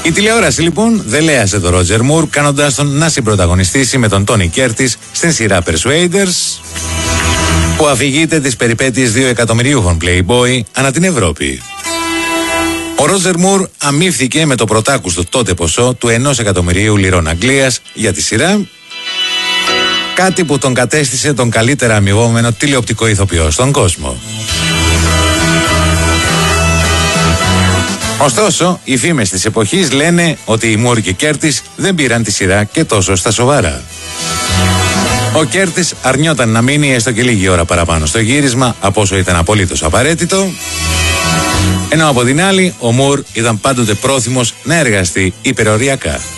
Η τηλεόραση λοιπόν δελέασε τον Ρότζερ Μουρ, κάνοντας τον να συμπροταγωνιστήσει με τον Τόνι Κέρτις στην σειρά Persuaders, που αφηγείται τις περιπέτειες 2 εκατομμυριούχων Playboy ανά την Ευρώπη. Ο Ρότζερ Μουρ αμείφθηκε με το πρωτάκουστο τότε ποσό του 1 εκατομμυρίου λιρών Αγγλίας για τη σειρά, κάτι που τον κατέστησε τον καλύτερα αμοιβόμενο τηλεοπτικό ηθοποιό στον κόσμο. Ωστόσο, οι φήμες της εποχής λένε ότι οι Μουρ και Κέρτις δεν πήραν τη σειρά και τόσο στα σοβαρά. Ο Κέρτις αρνιόταν να μείνει έστω και λίγη ώρα παραπάνω στο γύρισμα από όσο ήταν απολύτως απαραίτητο, ενώ από την άλλη ο Μουρ ήταν πάντοτε πρόθυμος να εργαστεί υπεροριακά.